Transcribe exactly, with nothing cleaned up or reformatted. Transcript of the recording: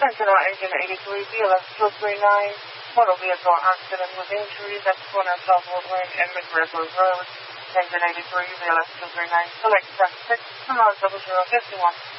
Sentinel Engine eighty-three, B L S two three nine, motor vehicle accident with injuries at corner Southwood Lane and McGregor Road. Engine eighty-three, B L S two three nine, select track six, zero zero zero fifty-one.